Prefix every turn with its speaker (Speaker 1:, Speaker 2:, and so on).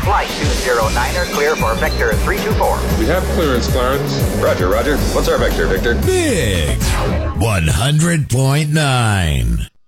Speaker 1: Flight 209er clear for Vector 324.
Speaker 2: We have clearance, Clarence.
Speaker 3: Roger. What's our vector, Victor?
Speaker 4: Big 100.9.